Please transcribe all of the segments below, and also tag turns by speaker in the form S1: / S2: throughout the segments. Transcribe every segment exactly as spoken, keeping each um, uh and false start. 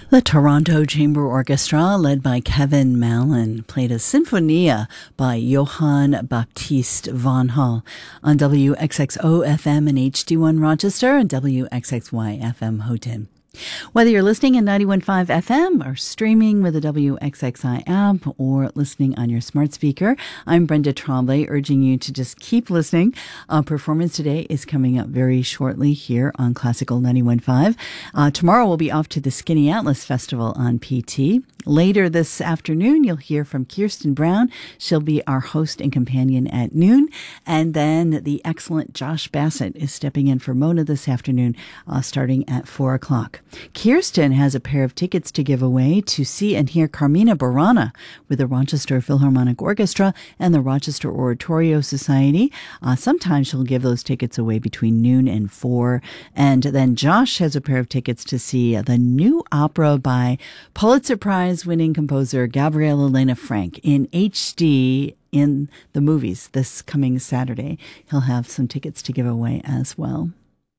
S1: The Toronto Chamber Orchestra, led by Kevin Mallon, played a Sinfonia by Johann Baptist von Hall on W X X O F M and H D one Rochester and W X X Y F M Houghton. Whether you're listening at ninety-one point five F M or streaming with the W X X I app or listening on your smart speaker, I'm Brenda Tremblay, urging you to just keep listening. Uh, performance today is coming up very shortly here on Classical ninety-one point five. Uh, tomorrow we'll be off to the Skinny Atlas Festival on P T. Later this afternoon, you'll hear from Kirsten Brown. She'll be our host and companion at noon. And then the excellent Josh Bassett is stepping in for Mona this afternoon, uh, starting at four o'clock. Kirsten has a pair of tickets to give away to see and hear Carmina Burana with the Rochester Philharmonic Orchestra and the Rochester Oratorio Society. Uh, sometimes she'll give those tickets away between noon and four. And then Josh has a pair of tickets to see the new opera by Pulitzer Prize winning composer Gabrielle Elena Frank in H D in the movies this coming Saturday. He'll have some tickets to give away as well.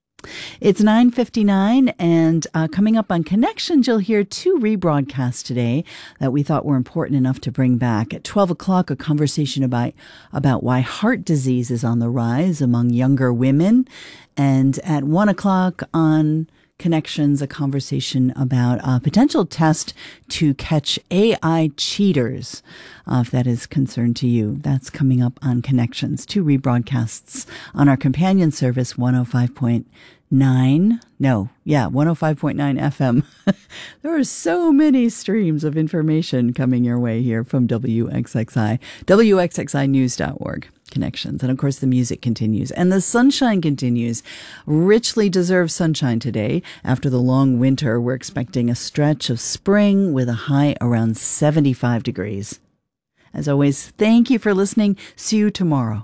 S1: It's nine fifty-nine, and uh, coming up on Connections, you'll hear two rebroadcasts today that we thought were important enough to bring back. At twelve o'clock, a conversation about, about why heart disease is on the rise among younger women. And at one o'clock on Connections, a conversation about a potential test to catch A I cheaters, uh, if that is concern to you. That's coming up on Connections. Two rebroadcasts on our companion service, one oh five point nine. No, yeah, one oh five point nine F M. There are so many streams of information coming your way here from W X X I, W X X I news dot org. Connections. And of course, the music continues and the sunshine continues. Richly deserved sunshine today. After the long winter, we're expecting a stretch of spring with a high around seventy-five degrees. As always, thank you for listening. See you tomorrow.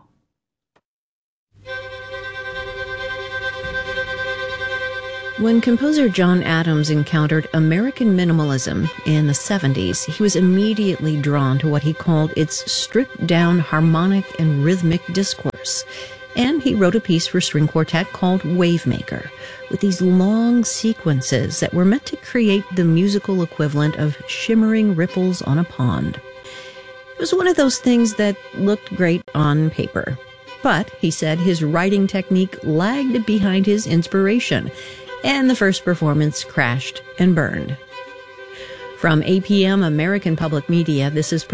S2: When composer John Adams encountered American minimalism in the seventies, he was immediately drawn to what he called its stripped-down harmonic and rhythmic discourse. And he wrote a piece for string quartet called Wavemaker, with these long sequences that were meant to create the musical equivalent of shimmering ripples on a pond. It was one of those things that looked great on paper. But, he said, his writing technique lagged behind his inspiration, and the first performance crashed and burned. From A P M American Public Media, this is